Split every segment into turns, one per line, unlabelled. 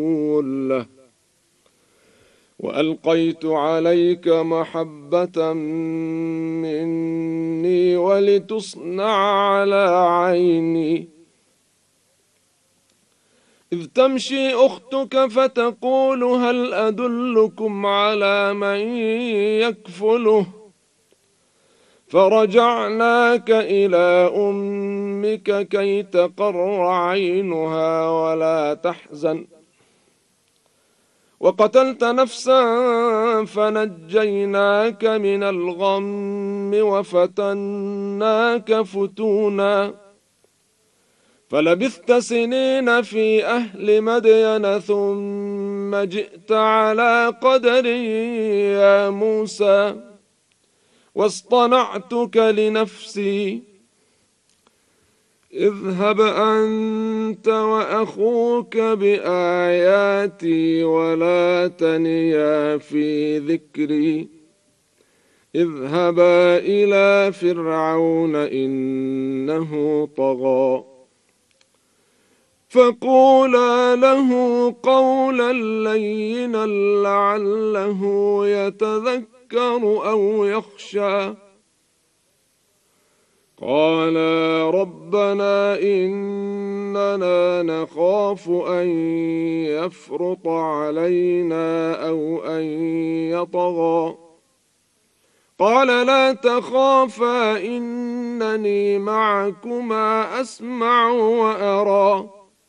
له وألقيت عليك محبة مني ولتصنع على عيني إذ تمشي أختك فتقول هل أدلكم على من يكفله فرجعناك إلى أمك كي تقر عينها ولا تحزن وقتلت نفسا فنجيناك من الغم وفتناك فتونا فلبثت سنين في أهل مدين ثم جئت على قدري يا موسى واصطنعتك لنفسي اذهب أنت وأخوك بآياتي ولا تنيا في ذكري اذهبا إلى فرعون إنه طغى فقولا له قولا لينا لعله يتذكر أو يخشى قالا ربنا إننا نخاف أن يفرط علينا أو أن يطغى قال لا تخافا إنني معكما أسمع وأرى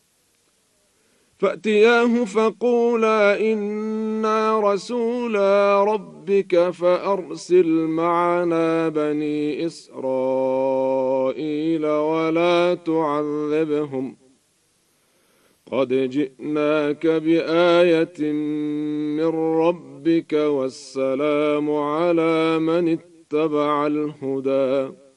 فأتياه فقولا إنا رسولا ربك فأرسل معنا بني إسرائيل ولا تعذبهم قد جئناك بآية من ربك والسلام على من اتبع الهدى